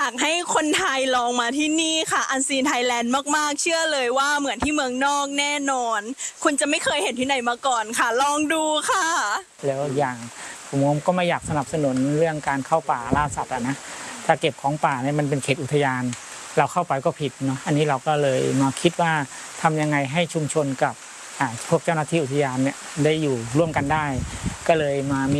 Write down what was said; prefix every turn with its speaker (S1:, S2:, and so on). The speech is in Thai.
S1: ากให้คนไทยลองมาที่นี่ค่ะอันซีนไทยแลนด์มากๆเชื่อเลยว่าเหมือนที่เมืองนอกแน่นอนคุณจะไม่เคยเห็นที่ไหนมาก่อนค่ะลองดูค่ะ
S2: แล้วอย่างผมก็ไม่อยากสนับสนุนเรื่องการเข้าป่าล่าสัตว์นะถ้าเก็บของป่าเนี่ยมันเป็นเขตอุทยานเราเข้าไปก็ผิดเนาะอันนี้เราก็เลยมาคิดว่าทำยังไงให้ชุมชนกับพวกเจ้าหน้าที่อุทยานเนี่ยได้อยู่ร่วมกันได้ก็เลยมามี